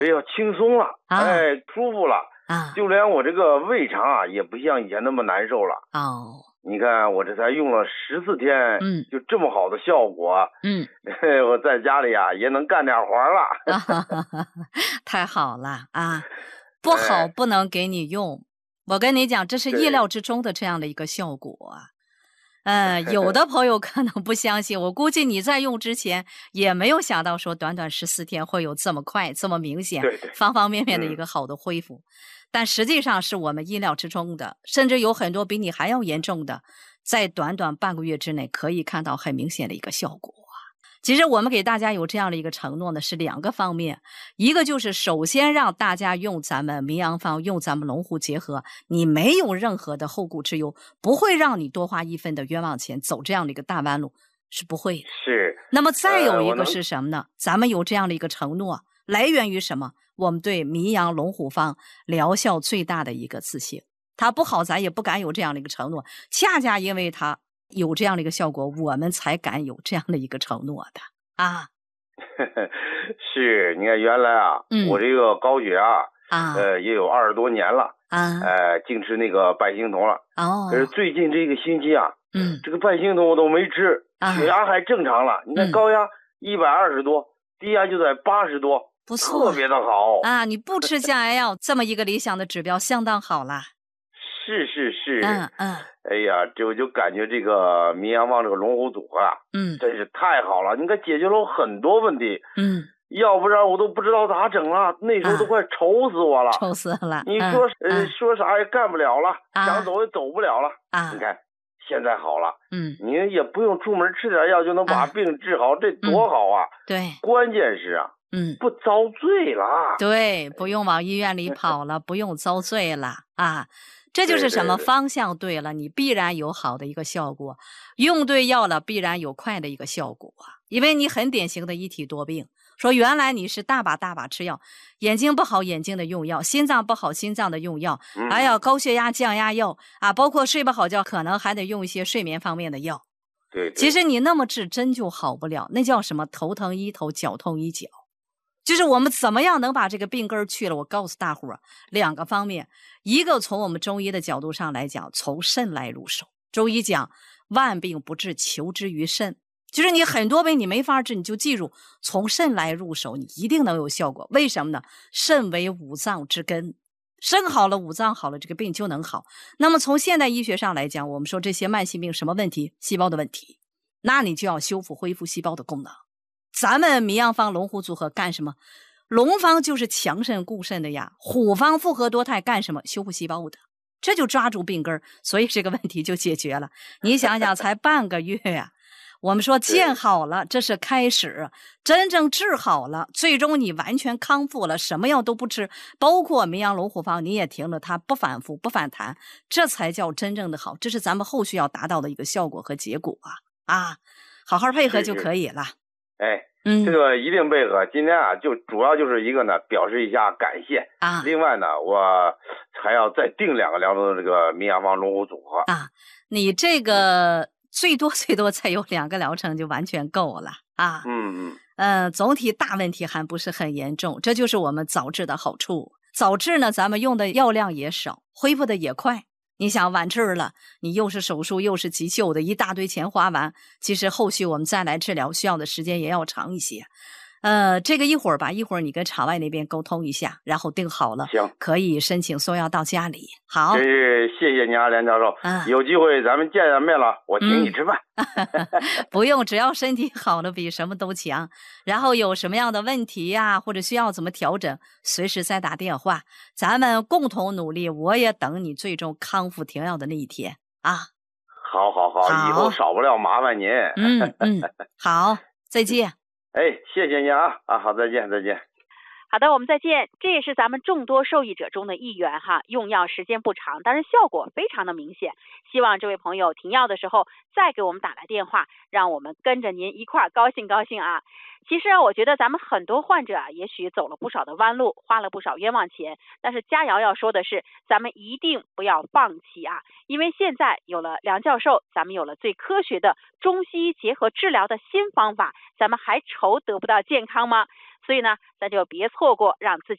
哎呀，轻松了，哎，舒服了啊， 就连我这个胃肠啊，也不像以前那么难受了。 哦， 你看我这才用了14天，就这么好的效果，我在家里啊也能干点活了。 太好了啊！不好不能给你用，我跟你讲，这是意料之中的这样的一个效果啊。有的朋友可能不相信，我估计你在用之前也没有想到说短短14天会有这么快、这么明显、方方面面的一个好的恢复。但实际上是我们意料之中的，甚至有很多比你还要严重的，在短短半个月之内可以看到很明显的一个效果。其实我们给大家有这样的一个承诺呢，是2个方面，一个就是首先让大家用咱们名扬坊，用咱们龙湖结合，你没有任何的后顾之忧，不会让你多花1分的冤枉钱，走这样的一个大弯路，是不会的。 是。 那么再有一个是什么呢？咱们有这样的一个承诺，来源于什么？我们对名扬龙湖坊疗效最大的一个自信。它不好，咱也不敢有这样的一个承诺，恰恰因为它有这样的一个效果，我们才敢有这样的一个承诺的啊。 是，你看原来啊，我这个高血压也有20多年了净吃那个半星酮了。可是最近这个星期啊，这个半星酮我都没吃，血压还正常了。你看高压120多，低压就在80多， 不错， 特别的好啊！你不吃降压药，这么一个理想的指标，相当好了。 是。哎呀，我就感觉这个名扬坊这个龙湖组合啊，真是太好了。你看解决了我很多问题，要不然我都不知道咋整了。那时候都快愁死我了， 愁死了。 你说说啥也干不了了，想走也走不了了。你看现在好了，你也不用出门吃点药就能把病治好，这多好啊！ 对， 关键是啊，不遭罪了。 对，不用往医院里跑了，不用遭罪了啊。这就是什么？方向对了，你必然有好的一个效果，用对药了必然有快的一个效果，因为你很典型的一体多病。说原来你是大把吃药，眼睛不好眼睛的用药，心脏不好心脏的用药，还有高血压降压药啊，包括睡不好觉可能还得用一些睡眠方面的药。 对， 其实你那么治真就好不了，那叫什么？头疼医头，脚痛医脚。就是我们怎么样能把这个病根去了？我告诉大伙儿2个方面，一个从我们中医的角度上来讲，从肾来入手。中医讲万病不治，求之于肾，就是你很多病你没法治，你就记住从肾来入手，你一定能有效果。为什么呢？肾为五脏之根，肾好了，五脏好了，这个病就能好。那么从现代医学上来讲，我们说这些慢性病什么问题？细胞的问题，那你就要修复恢复细胞的功能。咱们名扬坊龙湖组合干什么？龙方就是强肾固肾的呀，虎方复合多肽干什么？修复细胞的，这就抓住病根，所以这个问题就解决了。你想想，才半个月呀，我们说见好了，这是开始，真正治好了，最终你完全康复了，什么药都不吃，包括名扬龙湖坊你也停了，它不反复不反弹，这才叫真正的好，这是咱们后续要达到的一个效果和结果啊！好好配合就可以了。 这个一定配合。今天啊，就主要就是一个呢，表示一下感谢啊。另外呢，我还要再订2个疗程的这个名扬坊龙湖组合啊。你这个最多再有2个疗程就完全够了啊。总体大问题还不是很严重，这就是我们早治的好处。早治呢，咱们用的药量也少，恢复的也快。你想晚治了，你又是手术又是急救的，一大堆钱花完，其实后续我们再来治疗需要的时间也要长一些。这个一会儿你跟场外那边沟通一下，然后定好了， 行， 可以申请送药到家里。好， 真是谢谢你啊，梁教授。有机会咱们见面了，我请你吃饭。 不用，只要身体好了，比什么都强。然后有什么样的问题呀，或者需要怎么调整，随时再打电话，咱们共同努力。我也等你最终康复停药的那一天啊。 好，以后少不了麻烦您。 好，再见。 谢谢您啊！好，再见。 好的，我们再见。这也是咱们众多受益者中的一员哈，用药时间不长，但是效果非常的明显。希望这位朋友停药的时候再给我们打来电话，让我们跟着您一块儿高兴啊。其实我觉得咱们很多患者也许走了不少的弯路，花了不少冤枉钱，但是佳瑶要说的是，咱们一定不要放弃啊！因为现在有了梁教授，咱们有了最科学的中西医结合治疗的新方法，咱们还愁得不到健康吗？所以呢，咱就别错过让自己